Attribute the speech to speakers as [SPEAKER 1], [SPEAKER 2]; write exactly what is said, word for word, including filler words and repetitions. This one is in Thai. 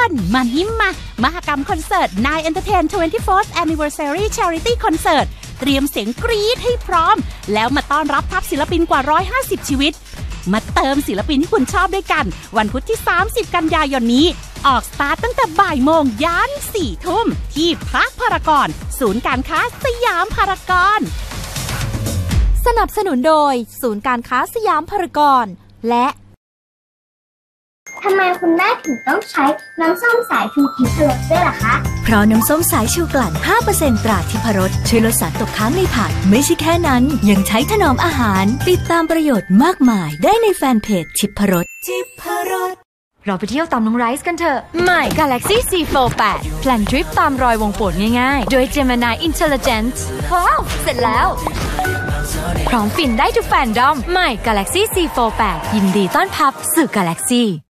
[SPEAKER 1] นมันยิ้มมามหกรรมคอนเสิร์ต ไนน์ Entertain ทเวนตี้โฟร์ Anniversary Charity Concert เตรียมเสียงกรี๊ดให้พร้อมแล้วมาต้อนรับทัพศิลปินกว่าหนึ่งร้อยห้าสิบชีวิตมาเติมศิลปินที่คุณชอบด้วยกันวันพุธที่สามสิบกันยายนนี้ออกสตาร์ตตั้งแต่บ่ายโมงยันสี่ทุ่มที่พักพารากอนศูนย์การค้าสยามพารากอน
[SPEAKER 2] สนับสนุนโดยศูนย์การค้าสยามพารากอนและ
[SPEAKER 3] ทำไมคุณแม่ถึงต้องใช้น้ำส้มสายชูทิพรสด้วยล่ะคะ
[SPEAKER 4] เพราะน้ำส้มสายชูกลั่น ห้าเปอร์เซ็นต์ ตราทิพรสช่วยลดสารตกค้างในผักไม่ใช่แค่นั้นยังใช้ถนอมอาหารติดตามประโยชน์มากมายได้ในแฟนเพจทิพรสทิพรส
[SPEAKER 5] เราไปเที่ยวตามน้องไรซ์กันเถอะใหม่ Galaxy ซี โฟร์ แปด แพลนทริปตามรอยวงโปรดง่ายๆโดย Gemini Intelligence ว้าวเสร็จแล้วพร้อมฟินได้ทุกแฟนดอมใหม่ Galaxy ซี โฟร์ แปด ยินดีต้อนรับสู่ Galaxy